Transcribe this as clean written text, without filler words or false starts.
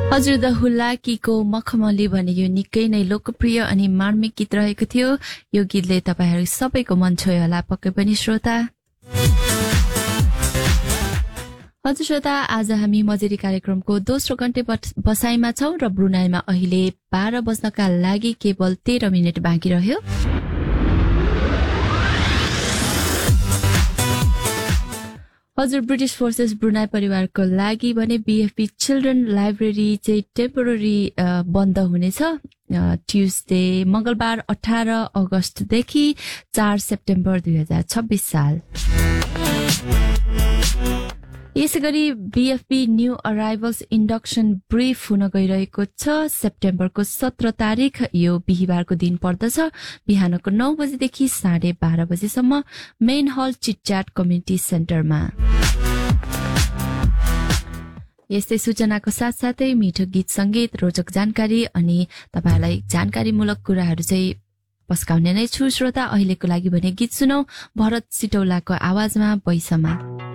हजुर द हुलाकीको मखमली भने यो निकै नै लोकप्रिय अनि मार्मिक गीत रहेको थियो। यो गीतले तपाईहरु सबैको मन छोयो होला पक्कै पनि श्रोता। हजुर श्रोता, आज हामी मजेरी कार्यक्रमको दोस्रो घण्टे बसाइमा छौं र ब्रुनाईमा अहिले 12 बज्नका लागि केवल 13 मिनेट बाँकी रह्यो। हजुर, ब्रिटिश फोर्सेस ब्रुनाई परिवारको लागि भने बीएफपी चिल्ड्रन लाइब्रेरी चाहिँ टेम्पोररी बन्द हुनेछ ट्युजडे मंगलबार 18 अगस्तदेखि 4 सेप्टेम्बर 2026 साल। यसैगरी बीएफपी न्यू अराइभल्स इन्डक्सन ब्रिफ हुन गइरहेको छ सेप्टेम्बरको 17 तारिख, यो बिहीबारको दिन पर्दछ। बिहानको 9 बजेदेखि 12:30 बजेसम्म मेन हल चिटच्याट कम्युनिटी सेन्टरमा। यस्तै सूचनाको साथसाथै मिठो गीत संगीत, रोचक जानकारी अनि तपाईहरुलाई जानकारीमूलक कुराहरू चाहिँ पस्काउने नै छु श्रोता। अहिलेको लागि भने गीत सुनौ भरत सिटौलाको आवाजमा बैसमा।